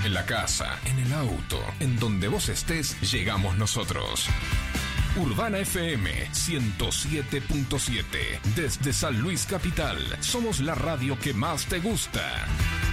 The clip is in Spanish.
En la casa, en el auto, en donde vos estés, llegamos nosotros. Urbana FM 107.7. Desde San Luis Capital, somos la radio que más te gusta.